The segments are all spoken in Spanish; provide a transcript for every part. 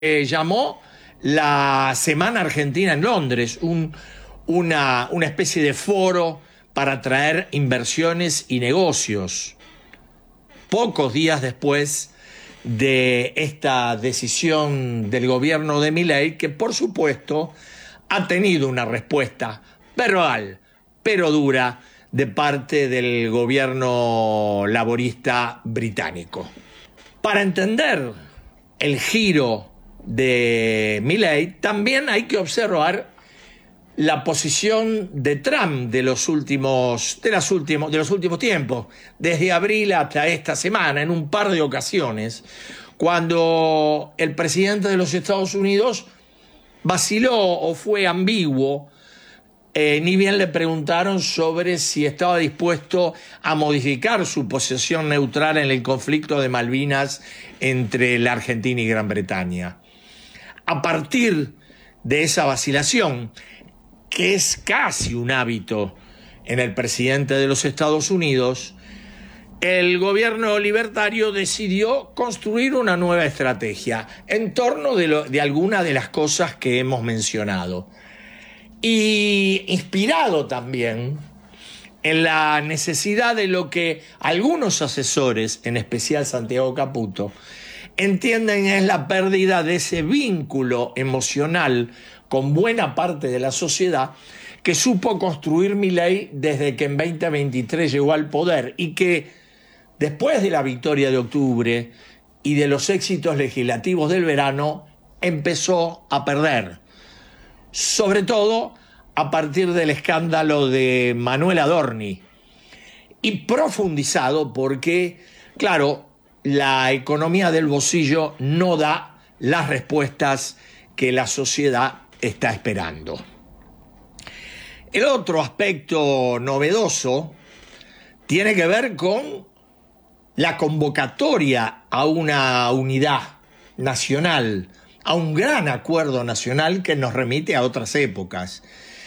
llamó la Semana Argentina en Londres, una especie de foro para atraer inversiones y negocios. Pocos días después de esta decisión del gobierno de Milei, que por supuesto ha tenido una respuesta verbal, pero dura, de parte del gobierno laborista británico. Para entender el giro de Milei, también hay que observar la posición de Trump de los últimos tiempos, desde abril hasta esta semana, en un par de ocasiones, cuando el presidente de los Estados Unidos vaciló o fue ambiguo. Ni bien le preguntaron sobre si estaba dispuesto a modificar su posición neutral en el conflicto de Malvinas entre la Argentina y Gran Bretaña. A partir de esa vacilación, que es casi un hábito en el presidente de los Estados Unidos, el gobierno libertario decidió construir una nueva estrategia en torno de alguna de las cosas que hemos mencionado. Y inspirado también en la necesidad de lo que algunos asesores, en especial Santiago Caputo, entienden es la pérdida de ese vínculo emocional con buena parte de la sociedad que supo construir Milei desde que en 2023 llegó al poder y que después de la victoria de octubre y de los éxitos legislativos del verano empezó a perder. Sobre todo a partir del escándalo de Manuel Adorni, y profundizado porque, claro, la economía del bolsillo no da las respuestas que la sociedad está esperando. El otro aspecto novedoso tiene que ver con la convocatoria a una unidad nacional, a un gran acuerdo nacional que nos remite a otras épocas.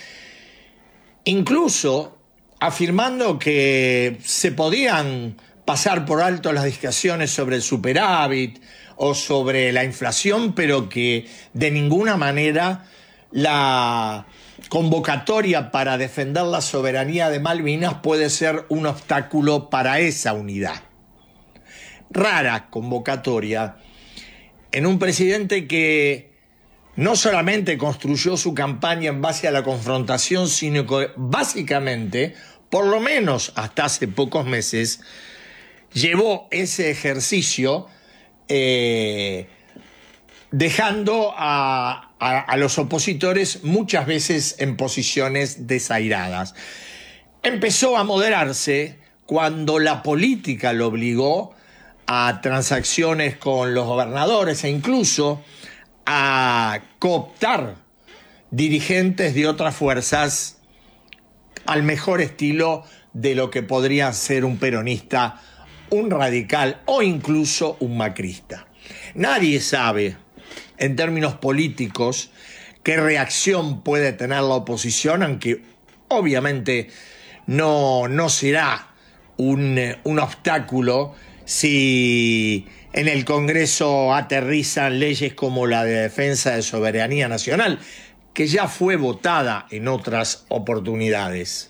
Incluso afirmando que se podían pasar por alto las discusiones sobre el superávit o sobre la inflación, pero que de ninguna manera la convocatoria para defender la soberanía de Malvinas puede ser un obstáculo para esa unidad. Rara convocatoria en un presidente que no solamente construyó su campaña en base a la confrontación, sino que básicamente, por lo menos hasta hace pocos meses, llevó ese ejercicio dejando a los opositores muchas veces en posiciones desairadas. Empezó a moderarse cuando la política lo obligó a transacciones con los gobernadores e incluso a cooptar dirigentes de otras fuerzas al mejor estilo de lo que podría ser un peronista, un radical o incluso un macrista. Nadie sabe, en términos políticos, qué reacción puede tener la oposición, aunque obviamente no será un obstáculo si en el Congreso aterrizan leyes como la de defensa de soberanía nacional, que ya fue votada en otras oportunidades.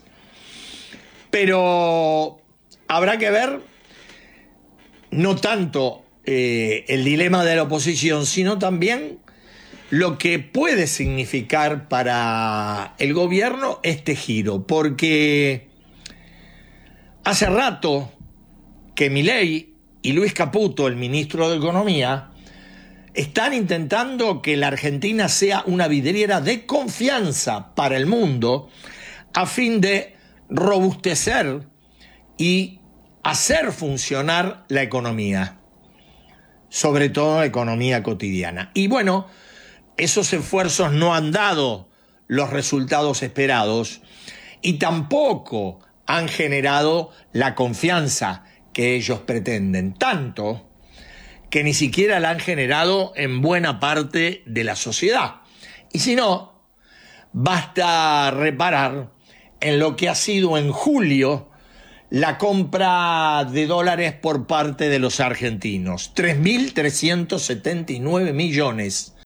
Pero habrá que ver no tanto el dilema de la oposición, sino también lo que puede significar para el gobierno este giro, porque hace rato que Milei y Luis Caputo, el ministro de Economía, están intentando que la Argentina sea una vidriera de confianza para el mundo a fin de robustecer y hacer funcionar la economía, sobre todo la economía cotidiana. Y bueno, esos esfuerzos no han dado los resultados esperados y tampoco han generado la confianza que ellos pretenden, tanto que ni siquiera la han generado en buena parte de la sociedad. Y si no, basta reparar en lo que ha sido en julio la compra de dólares por parte de los argentinos. 3.379 millones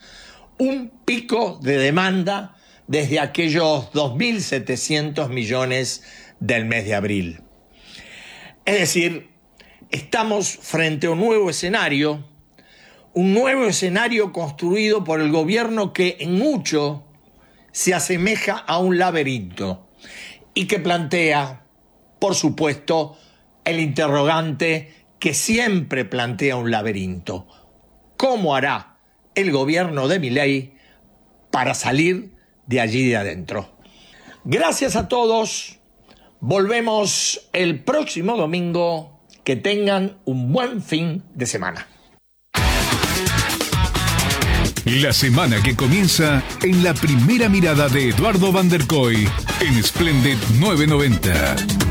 un pico de demanda desde aquellos 2.700 millones del mes de abril. Es decir, estamos frente a un nuevo escenario construido por el gobierno que en mucho se asemeja a un laberinto y que plantea, por supuesto, el interrogante que siempre plantea un laberinto. ¿Cómo hará el gobierno de Milei para salir de allí de adentro? Gracias a todos. Volvemos el próximo domingo. Que tengan un buen fin de semana. La semana que comienza en La Primera Mirada de Eduardo Van der Kooi en Splendid 990.